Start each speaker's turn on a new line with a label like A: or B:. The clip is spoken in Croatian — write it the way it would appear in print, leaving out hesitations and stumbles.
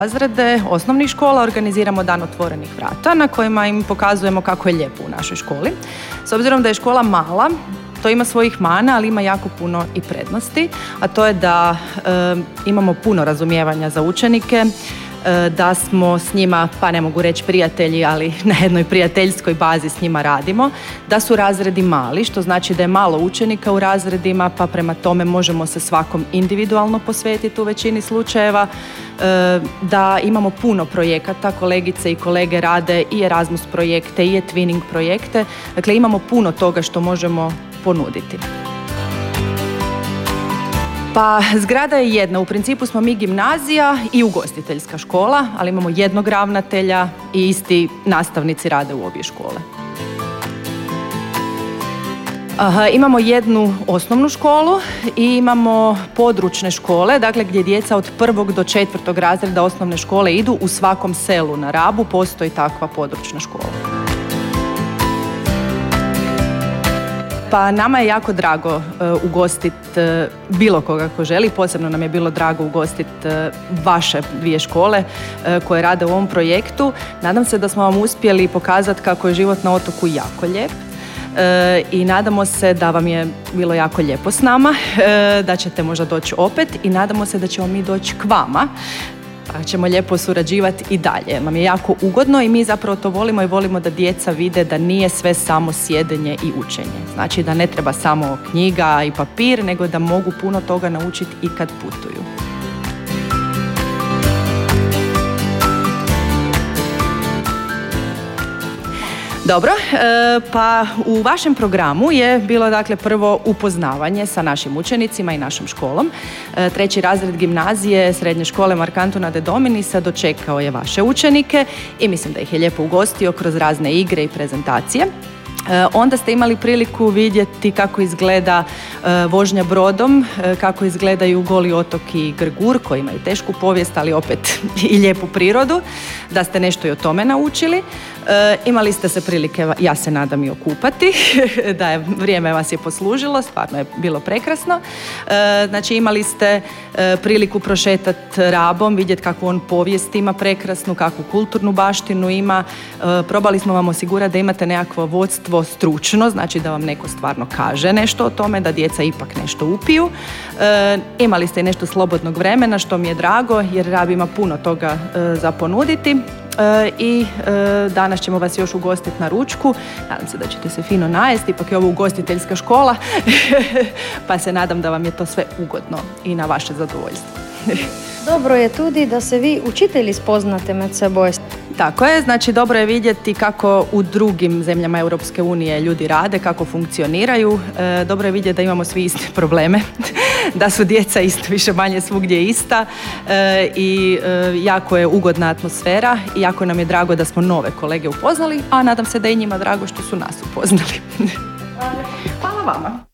A: razrede osnovnih škola organiziramo dan otvorenih vrata na kojima im pokazujemo kako je lijepo u našoj školi. S obzirom da je škola mala, to ima svojih mana, ali ima jako puno i prednosti, a to je da imamo puno razumijevanja za učenike, da smo s njima, pa ne mogu reći prijatelji, ali na jednoj prijateljskoj bazi s njima radimo, da su razredi mali, što znači da je malo učenika u razredima, pa prema tome možemo se svakom individualno posvetiti u većini slučajeva, da imamo puno projekata, kolegice i kolege rade i Erasmus projekte i Twinning projekte, dakle imamo puno toga što možemo ponuditi. Pa zgrada je jedna, u principu smo mi gimnazija i ugostiteljska škola, ali imamo jednog ravnatelja i isti nastavnici rade u obje škole. Imamo jednu osnovnu školu i imamo područne škole, dakle gdje djeca od 1. do 4. razreda osnovne škole idu. U svakom selu na Rabu postoji takva područna škola. Pa nama je jako drago ugostiti bilo koga ko želi, posebno nam je bilo drago ugostiti vaše dvije škole koje rade u ovom projektu. Nadam se da smo vam uspjeli pokazati kako je život na otoku jako lijep i nadamo se da vam je bilo jako lijepo s nama, da ćete možda doći opet i nadamo se da ćemo mi doći k vama. Pa ćemo lijepo surađivati i dalje. Nam je jako ugodno i mi zapravo to volimo i volimo da djeca vide da nije sve samo sjedenje i učenje. Znači da ne treba samo knjiga i papir, nego da mogu puno toga naučiti i kad putuju. Dobro, pa u vašem programu je bilo dakle prvo upoznavanje sa našim učenicima i našom školom. 3. razred gimnazije srednje škole Mark Antuna de Dominisa dočekao je vaše učenike i mislim da ih je lijepo ugostio kroz razne igre i prezentacije. Onda ste imali priliku vidjeti kako izgleda vožnja brodom, kako izgledaju Goli otok i Grgur, koji imaju tešku povijest, ali opet i lijepu prirodu, da ste nešto i o tome naučili. Imali ste se prilike, ja se nadam, i okupati, da je vrijeme vas je poslužilo, stvarno je bilo prekrasno. Znači imali ste priliku prošetati Rabom, vidjeti kakvu on povijest ima prekrasnu, kakvu kulturnu baštinu ima. Probali smo vam osigurati da imate nekakvo vodstvo stručno, znači da vam neko stvarno kaže nešto o tome, da djeca ipak nešto upiju. Imali ste i nešto slobodnog vremena, što mi je drago, jer Rab ima puno toga za ponuditi. I danas ćemo vas još ugostiti na ručku. Nadam se da ćete se fino najesti, ipak je ovo ugostiteljska škola, pa se nadam da vam je to sve ugodno i na vaše zadovoljstvo.
B: Dobro je tudi da se vi učitelji spoznate med seboj.
A: Tako je, znači dobro je vidjeti kako u drugim zemljama Europske unije ljudi rade, kako funkcioniraju. Dobro je vidjeti da imamo svi iste probleme, da su djeca isto više manje svugdje ista i jako je ugodna atmosfera i jako nam je drago da smo nove kolege upoznali, a nadam se da je i njima drago što su nas upoznali. Hvala vama.